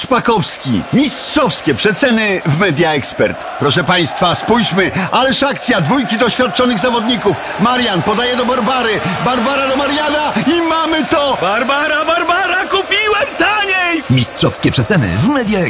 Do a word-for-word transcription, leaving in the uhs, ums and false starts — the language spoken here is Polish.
Szpakowski. Mistrzowskie przeceny w Media Expert. Proszę państwa, spójrzmy, ależ akcja dwójki doświadczonych zawodników. Marian podaje do Barbary, Barbara do Mariana i mamy to! Barbara, Barbara, kupiłem taniej! Mistrzowskie przeceny w Media Expert.